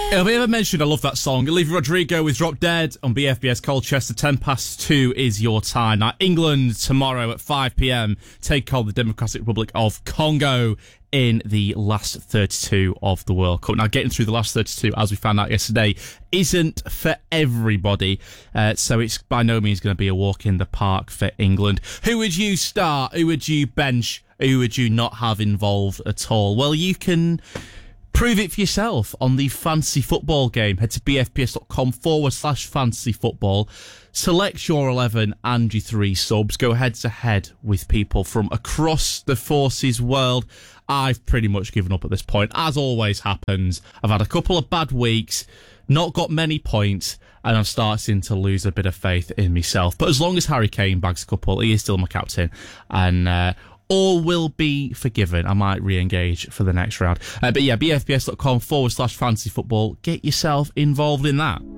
Have you ever mentioned I love that song? Olivia Rodrigo with Drop Dead on BFBS Colchester. 2:10 is your time. Now, England tomorrow at 5 p.m. take on the Democratic Republic of Congo in the last 32 of the World Cup. Now, getting through the last 32, as we found out yesterday, isn't for everybody. So it's by no means going to be a walk in the park for England. Who would you start? Who would you bench? Who would you not have involved at all? Well, you can prove it for yourself on the Fantasy Football game. Head to bfps.com/fantasy football. Select your 11 and your 3 subs. Go head to head with people from across the Forces world. I've pretty much given up at this point. As always happens, I've had a couple of bad weeks, not got many points, and I'm starting to lose a bit of faith in myself. But as long as Harry Kane bags a couple, he is still my captain. And all will be forgiven. I might re-engage for the next round. But yeah, bfps.com/fantasy football. Get yourself involved in that.